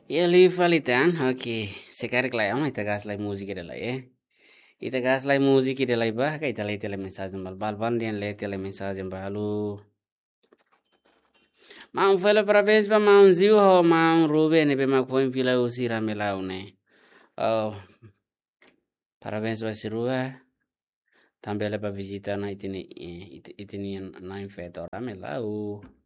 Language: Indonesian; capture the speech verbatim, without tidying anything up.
Ya li falitan, oke. Sekarang lai ama ita gas lai musik ida lai eh. Ita gas lai musik ida lai bah ka ita lai tele mensagem bal bal bal dian lai tele mensagem balu. Maun fela parabéns pra maun ziu ho maun Ruben be ma koin fila usira melau ne. Oh, parabéns pra sirua. Também ela pra visitar na itini itini na infetora melau.